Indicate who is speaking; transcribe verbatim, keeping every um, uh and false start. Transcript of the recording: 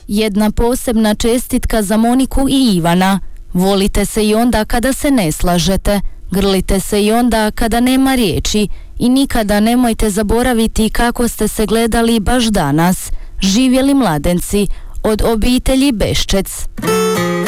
Speaker 1: Jedna posebna čestitka za Moniku i Ivana. Volite se i onda kada se ne slažete. Grlite se i onda kada nema riječi. I nikada nemojte zaboraviti kako ste se gledali baš danas. Živjeli mladenci. Od obitelji Beščec.